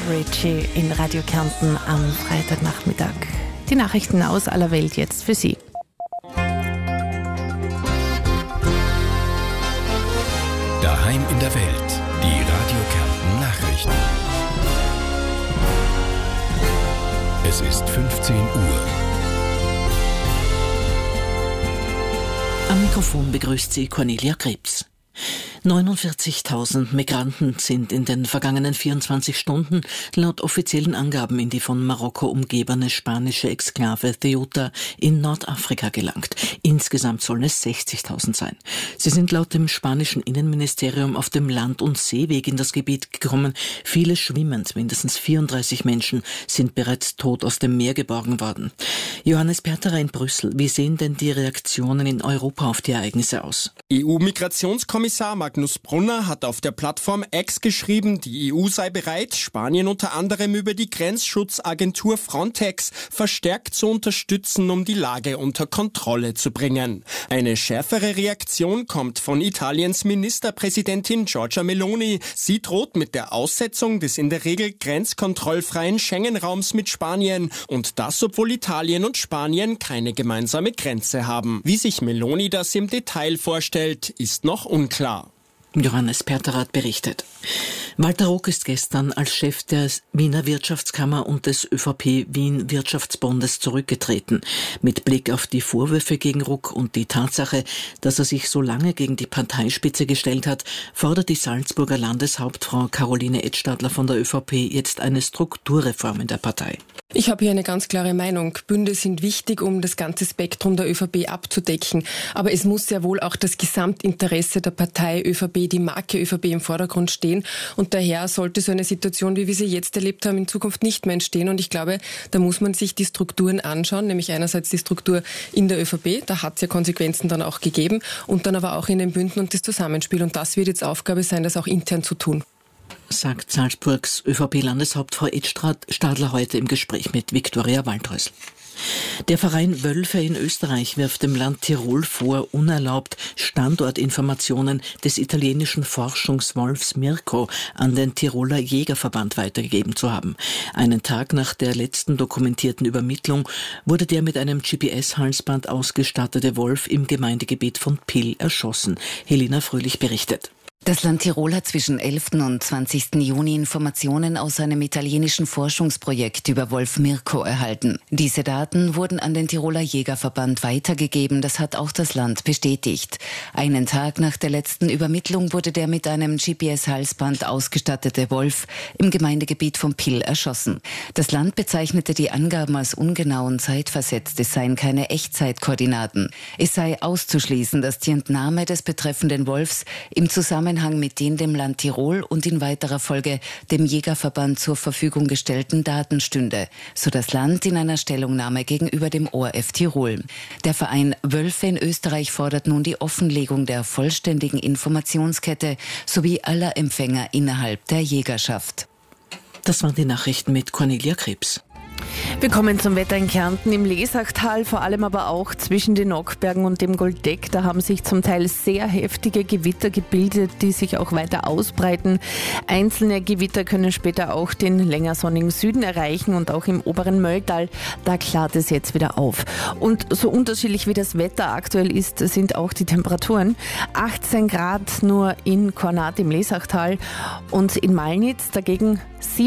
Ritchie in Radio Kärnten am Freitagnachmittag. Die Nachrichten aus aller Welt jetzt für Sie. Daheim in der Welt, die Radio Kärnten Nachrichten. Es ist 15 Uhr. Am Mikrofon begrüßt Sie Cornelia Krebs. 49.000 Migranten sind in den vergangenen 24 Stunden laut offiziellen Angaben in die von Marokko umgebene spanische Exklave Ceuta in Nordafrika gelangt. Insgesamt sollen es 60.000 sein. Sie sind laut dem spanischen Innenministerium auf dem Land- und Seeweg in das Gebiet gekommen, viele schwimmend. Mindestens 34 Menschen sind bereits tot aus dem Meer geborgen worden. Johannes Perterer in Brüssel, wie sehen denn die Reaktionen in Europa auf die Ereignisse aus? EU-Migrationskommissar Magnus Brunner hat auf der Plattform X geschrieben, die EU sei bereit, Spanien unter anderem über die Grenzschutzagentur Frontex verstärkt zu unterstützen, um die Lage unter Kontrolle zu bringen. Eine schärfere Reaktion kommt von Italiens Ministerpräsidentin Giorgia Meloni. Sie droht mit der Aussetzung des in der Regel grenzkontrollfreien Schengen-Raums mit Spanien. Und das, obwohl Italien und Spanien keine gemeinsame Grenze haben. Wie sich Meloni das im Detail vorstellt, ist noch unklar. Johannes Perterer hat berichtet. Walter Rock ist gestern als Chef der Wiener Wirtschaftskammer und des ÖVP Wien Wirtschaftsbundes zurückgetreten. Mit Blick auf die Vorwürfe gegen Rock und die Tatsache, dass er sich so lange gegen die Parteispitze gestellt hat, fordert die Salzburger Landeshauptfrau Caroline Edstadler von der ÖVP jetzt eine Strukturreform in der Partei. Ich habe hier eine ganz klare Meinung. Bünde sind wichtig, um das ganze Spektrum der ÖVP abzudecken. Aber es muss sehr wohl auch das Gesamtinteresse der Partei ÖVP, die Marke ÖVP im Vordergrund stehen. Und daher sollte so eine Situation, wie wir sie jetzt erlebt haben, in Zukunft nicht mehr entstehen. Und ich glaube, da muss man sich die Strukturen anschauen, nämlich einerseits die Struktur in der ÖVP, da hat es ja Konsequenzen dann auch gegeben, und dann aber auch in den Bünden und das Zusammenspiel. Und das wird jetzt Aufgabe sein, das auch intern zu tun. Sagt Salzburgs ÖVP-Landeshauptfrau Edstadler heute im Gespräch mit Viktoria Waldhäusl. Der Verein Wölfe in Österreich wirft dem Land Tirol vor, unerlaubt Standortinformationen des italienischen Forschungswolfs Mirko an den Tiroler Jägerverband weitergegeben zu haben. Einen Tag nach der letzten dokumentierten Übermittlung wurde der mit einem GPS-Halsband ausgestattete Wolf im Gemeindegebiet von Pill erschossen. Helena Fröhlich berichtet. Das Land Tirol hat zwischen 11. und 20. Juni Informationen aus einem italienischen Forschungsprojekt über Wolf Mirko erhalten. Diese Daten wurden an den Tiroler Jägerverband weitergegeben, das hat auch das Land bestätigt. Einen Tag nach der letzten Übermittlung wurde der mit einem GPS-Halsband ausgestattete Wolf im Gemeindegebiet von Pill erschossen. Das Land bezeichnete die Angaben als ungenau und zeitversetzt, es seien keine Echtzeitkoordinaten. Es sei auszuschließen, dass die Entnahme des betreffenden Wolfs im Zusammenhang mit den dem Land Tirol und in weiterer Folge dem Jägerverband zur Verfügung gestellten Daten stünde, so das Land in einer Stellungnahme gegenüber dem ORF Tirol. Der Verein Wölfe in Österreich fordert nun die Offenlegung der vollständigen Informationskette sowie aller Empfänger innerhalb der Jägerschaft. Das waren die Nachrichten mit Cornelia Krebs. Wir kommen zum Wetter in Kärnten im Lesachtal, vor allem aber auch zwischen den Nockbergen und dem Goldeck. Da haben sich zum Teil sehr heftige Gewitter gebildet, die sich auch weiter ausbreiten. Einzelne Gewitter können später auch den länger sonnigen Süden erreichen und auch im oberen Mölltal, da klart es jetzt wieder auf. Und so unterschiedlich wie das Wetter aktuell ist, sind auch die Temperaturen. 18 Grad nur in Kornat im Lesachtal und in Malnitz, dagegen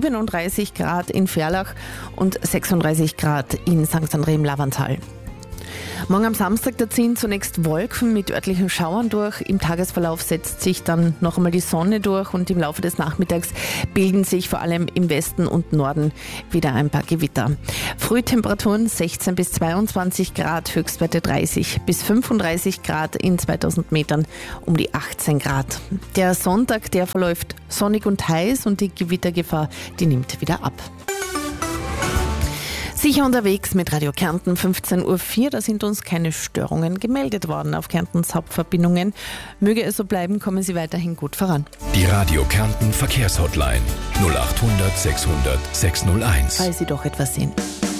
37 Grad in Ferlach und 36 Grad in St. André im Lavantal. Morgen am Samstag, da ziehen zunächst Wolken mit örtlichen Schauern durch. Im Tagesverlauf setzt sich dann noch einmal die Sonne durch und im Laufe des Nachmittags bilden sich vor allem im Westen und Norden wieder ein paar Gewitter. Frühtemperaturen 16 bis 22 Grad, Höchstwerte 30 bis 35 Grad, in 2000 Metern um die 18 Grad. Der Sonntag, der verläuft sonnig und heiß und die Gewittergefahr, die nimmt wieder ab. Sicher unterwegs mit Radio Kärnten, 15.04 Uhr, da sind uns keine Störungen gemeldet worden auf Kärntens Hauptverbindungen. Möge es so bleiben, kommen Sie weiterhin gut voran. Die Radio Kärnten Verkehrshotline 0800 600 601. Falls Sie doch etwas sehen.